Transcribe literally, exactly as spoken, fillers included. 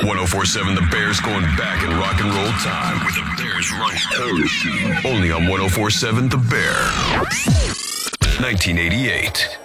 ten forty-seven The Bears going back in rock and roll time with the Bears Run Parachute. Only on ten forty-seven The Bear. nineteen eighty-eight.